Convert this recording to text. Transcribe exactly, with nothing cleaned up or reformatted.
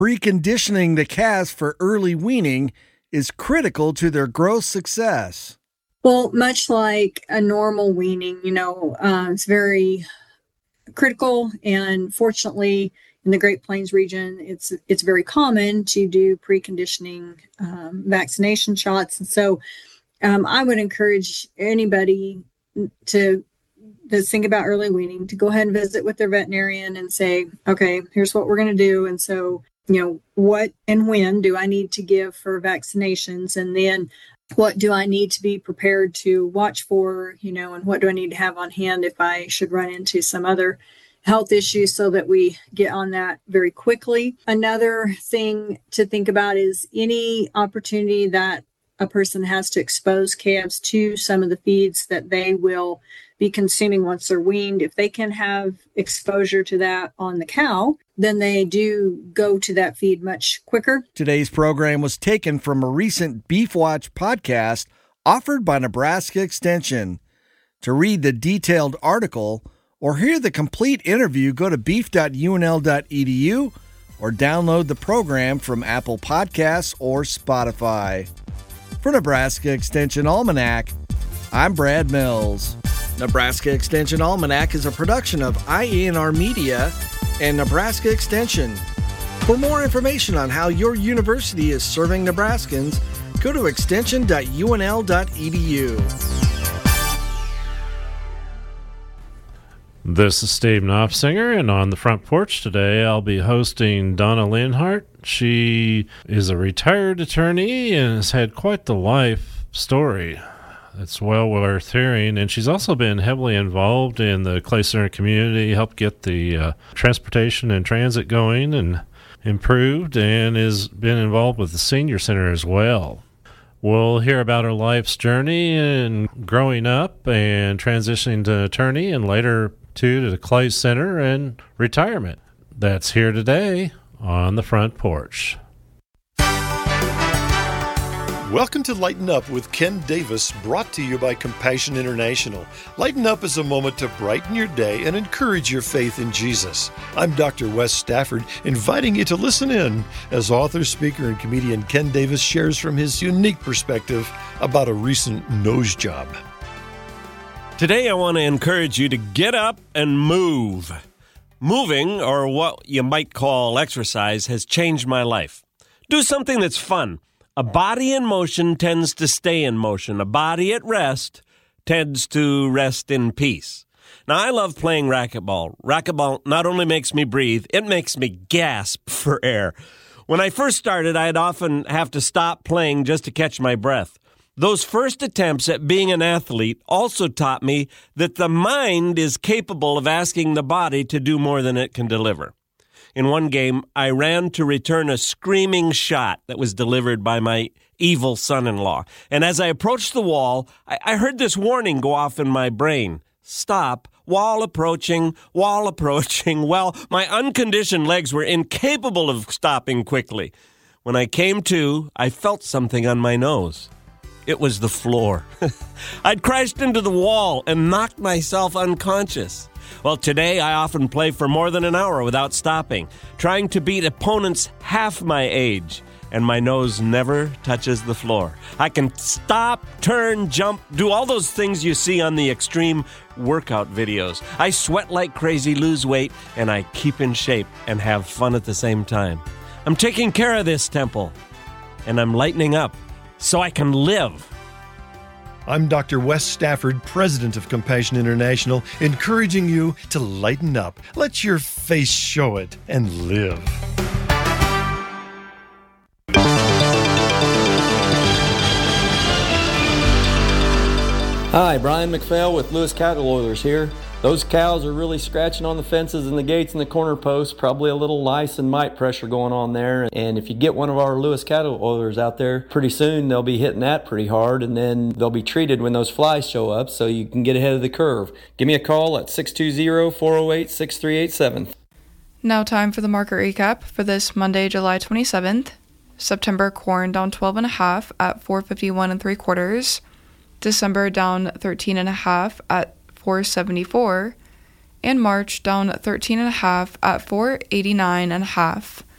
Preconditioning the calves for early weaning is critical to their growth success. Well, much like a normal weaning, you know, uh, it's very critical, and fortunately in the Great Plains region, it's it's very common to do preconditioning um, vaccination shots. And so um, I would encourage anybody to, to think about early weaning to go ahead and visit with their veterinarian and say, okay, here's what we're going to do. And so, you know, what and when do I need to give for vaccinations? And then what do I need to be prepared to watch for, you know, and what do I need to have on hand if I should run into some other health issues, so that we get on that very quickly. Another thing to think about is any opportunity that a person has to expose calves to some of the feeds that they will be consuming once they're weaned. If they can have exposure to that on the cow, then they do go to that feed much quicker. Today's program was taken from a recent Beef Watch podcast offered by Nebraska Extension. To read the detailed article or hear the complete interview, go to beef dot u n l dot e d u or download the program from Apple Podcasts or Spotify. For Nebraska Extension Almanac, I'm Brad Mills. Nebraska Extension Almanac is a production of I A N R Media and Nebraska Extension. For more information on how your university is serving Nebraskans, go to extension dot u n l dot e d u. This is Steve Knopfsinger, and on the front porch today, I'll be hosting Donna Linhart. She is a retired attorney and has had quite the life story. It's well worth hearing, and she's also been heavily involved in the Clay Center community, helped get the uh, transportation and transit going and improved, and has been involved with the senior center as well. We'll hear about her life's journey and growing up and transitioning to attorney, and later to the Clay Center and retirement. That's here today on the front porch. Welcome to Lighten Up with Ken Davis, brought to you by Compassion International. Lighten Up is a moment to brighten your day and encourage your faith in Jesus. I'm Doctor Wes Stafford, inviting you to listen in as author, speaker, and comedian Ken Davis shares from his unique perspective about a recent nose job. Today I want to encourage you to get up and move. Moving, or what you might call exercise, has changed my life. Do something that's fun. A body in motion tends to stay in motion. A body at rest tends to rest in peace. Now, I love playing racquetball. Racquetball not only makes me breathe, it makes me gasp for air. When I first started, I'd often have to stop playing just to catch my breath. Those first attempts at being an athlete also taught me that the mind is capable of asking the body to do more than it can deliver. In one game, I ran to return a screaming shot that was delivered by my evil son-in-law. And as I approached the wall, I, I heard this warning go off in my brain. Stop. Wall approaching. Wall approaching. Well, my unconditioned legs were incapable of stopping quickly. When I came to, I felt something on my nose. It was the floor. I'd crashed into the wall and knocked myself unconscious. Well, today I often play for more than an hour without stopping, trying to beat opponents half my age, and my nose never touches the floor. I can stop, turn, jump, do all those things you see on the extreme workout videos. I sweat like crazy, lose weight, and I keep in shape and have fun at the same time. I'm taking care of this temple, and I'm lightening up so I can live. I'm Doctor Wes Stafford, president of Compassion International, encouraging you to lighten up. Let your face show it and live. Hi, Brian McPhail with Lewis Cattle Oilers here. Those cows are really scratching on the fences and the gates and the corner posts. Probably a little lice and mite pressure going on there. And if you get one of our Lewis Cattle Oilers out there, pretty soon they'll be hitting that pretty hard, and then they'll be treated when those flies show up so you can get ahead of the curve. Give me a call at six two zero, four oh eight, six three eight seven. Now time for the market recap for this Monday, July twenty-seventh. September corn down twelve and a half at four fifty-one and three quarters. December down thirteen and a half at four seventy-four, and March down thirteen and a half at four eighty-nine and a half.